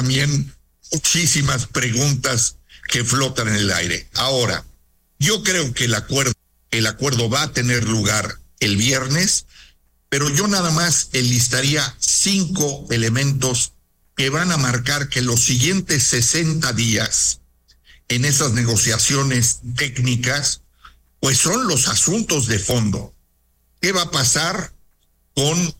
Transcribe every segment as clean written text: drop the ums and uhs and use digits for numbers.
también muchísimas preguntas que flotan en el aire. Ahora, yo creo que el acuerdo va a tener lugar el viernes, pero yo nada más enlistaría 5 elementos que van a marcar que los siguientes 60 días en esas negociaciones técnicas, pues son los asuntos de fondo. ¿Qué va a pasar con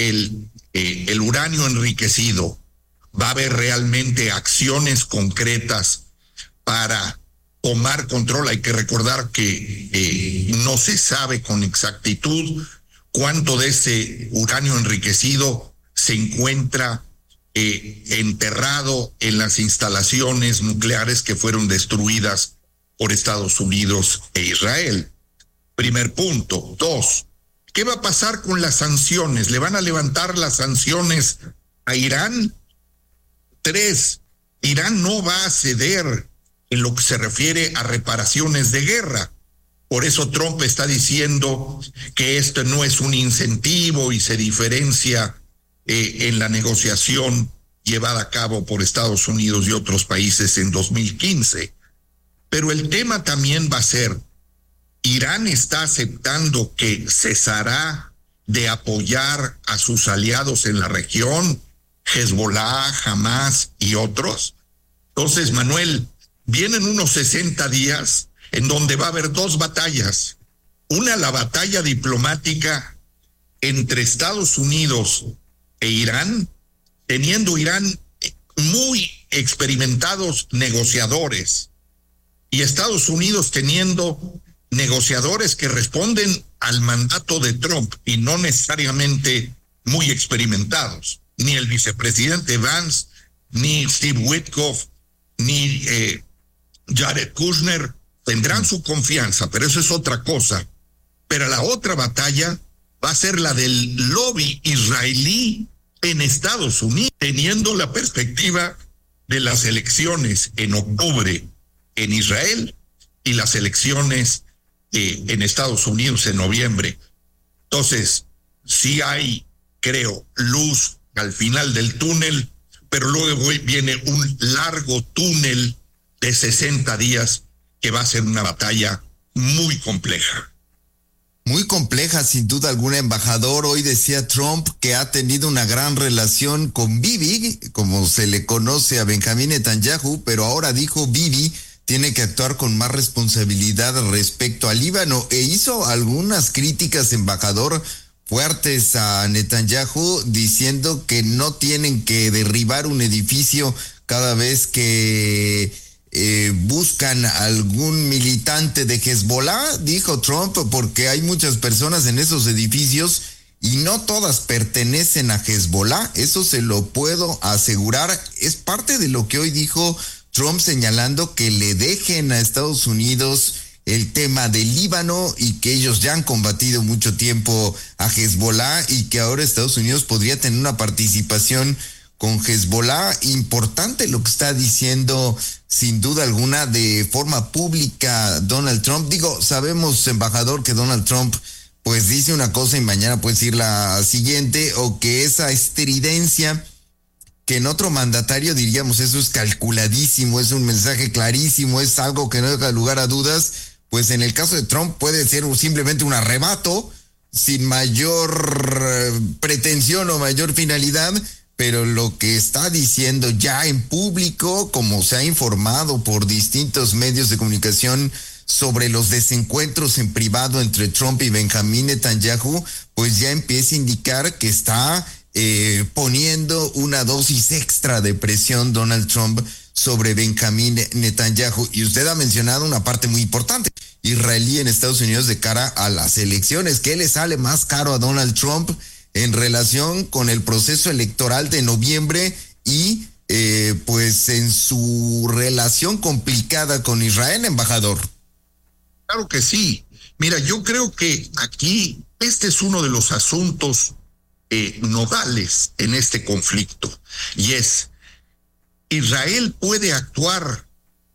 el uranio enriquecido? ¿Va a haber realmente acciones concretas para tomar control? Hay que recordar que no se sabe con exactitud cuánto de ese uranio enriquecido se encuentra enterrado en las instalaciones nucleares que fueron destruidas por Estados Unidos e Israel. Primer punto. 2, ¿qué va a pasar con las sanciones? ¿Le van a levantar las sanciones a Irán? 3, Irán no va a ceder en lo que se refiere a reparaciones de guerra. Por eso Trump está diciendo que esto no es un incentivo y se diferencia en la negociación llevada a cabo por Estados Unidos y otros países en 2015. Pero el tema también va a ser, ¿Irán está aceptando que cesará de apoyar a sus aliados en la región, Hezbollah, Hamas y otros? Entonces, Manuel, vienen unos 60 días en donde va a haber 2 batallas. Una, la batalla diplomática entre Estados Unidos e Irán, teniendo Irán muy experimentados negociadores y Estados Unidos teniendo negociadores que responden al mandato de Trump y no necesariamente muy experimentados. Ni el vicepresidente Vance, ni Steve Witkoff, ni Jared Kushner tendrán su confianza, pero eso es otra cosa. Pero la otra batalla va a ser la del lobby israelí en Estados Unidos, teniendo la perspectiva de las elecciones en octubre en Israel y las elecciones en Estados Unidos en noviembre. Entonces, sí hay, creo, luz al final del túnel, pero luego viene un largo túnel de 60 días que va a ser una batalla muy compleja. Muy compleja, sin duda alguna, embajador. Hoy decía Trump que ha tenido una gran relación con Bibi, como se le conoce a Benjamín Netanyahu, pero ahora dijo Bibi tiene que actuar con más responsabilidad respecto al Líbano, e hizo algunas críticas, embajador, fuertes a Netanyahu, diciendo que no tienen que derribar un edificio cada vez que buscan algún militante de Hezbollah, dijo Trump, porque hay muchas personas en esos edificios y no todas pertenecen a Hezbollah. Eso se lo puedo asegurar. Es parte de lo que hoy dijo Trump, señalando que le dejen a Estados Unidos el tema del Líbano y que ellos ya han combatido mucho tiempo a Hezbollah y que ahora Estados Unidos podría tener una participación con Hezbollah. Importante lo que está diciendo, sin duda alguna, de forma pública Donald Trump. Digo, sabemos, embajador, que Donald Trump pues dice una cosa y mañana puede decir la siguiente, o que esa estridencia que en otro mandatario diríamos eso es calculadísimo, es un mensaje clarísimo, es algo que no deja lugar a dudas, pues en el caso de Trump puede ser simplemente un arrebato sin mayor pretensión o mayor finalidad. Pero lo que está diciendo ya en público, como se ha informado por distintos medios de comunicación sobre los desencuentros en privado entre Trump y Benjamín Netanyahu, pues ya empieza a indicar que está poniendo una dosis extra de presión Donald Trump sobre Benjamín Netanyahu. Y usted ha mencionado una parte muy importante, israelí en Estados Unidos de cara a las elecciones. ¿Qué le sale más caro a Donald Trump en relación con el proceso electoral de noviembre y pues en su relación complicada con Israel, embajador? Claro que sí. Mira, yo creo que aquí este es uno de los asuntos nodales en este conflicto, y es: Israel puede actuar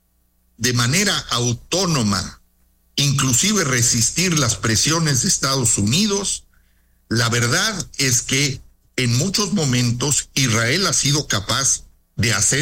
de manera autónoma, inclusive resistir las presiones de Estados Unidos. La verdad es que en muchos momentos Israel ha sido capaz de hacer